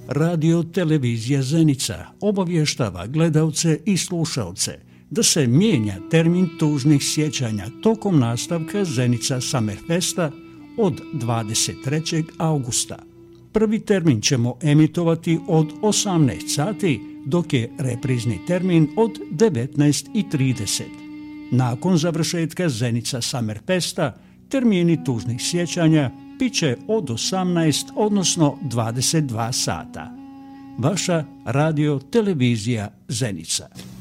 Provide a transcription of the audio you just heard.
Radio televizija Zenica obavještava gledalce i slušalce da se mijenja termin tužnih sjećanja tokom nastavka Zenica Summerfesta od 23. augusta. Prvi termin ćemo emitovati od 18 sati, dok je reprizni termin od 19:30. Nakon završetka Zenica Summerfesta, termini tužnih sjećanja bit će od 18, odnosno 22 sata. Vaša radio televizija Zenica.